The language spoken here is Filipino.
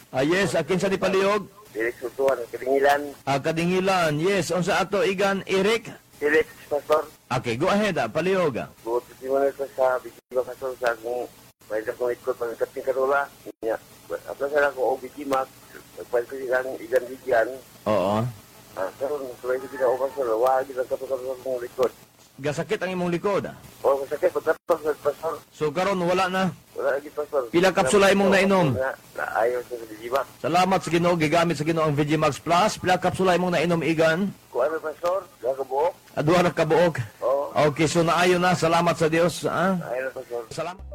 Yes, akin sa ni Paliog. Felix Utuan, Kadingilan. Kadingilan, yes. Unsa ato igan, Eric? Felix, Pastor. Okay, go ahead, Paliog. Buot sisimula ko sa Bikima Pastor sa akong pwede akong ikot pagkating karula. Apa sa ako o Bikima, pwede ko silang igan bigyan. Oo. Karon, pwede ko silang Pastor, wag ilang kapag-kapag akong likod. Gasakit ang imong likod. O, masakit, pagkatapos, Pastor. So karon wala na. Wala lagi, Pastor. Pila kapsula imong nainom? Ayaw sa Bikima. Salamat sa Ginoo, gigamit sa Ginoo ang Vegimax Plus. Pila kapsula imong nainom igan? Kung ano, Pastor, nakabuok. Duha ra ka buok. Oo. Okay, so naayo na. Salamat sa Dios. Ayaw na, Pastor. Salamat.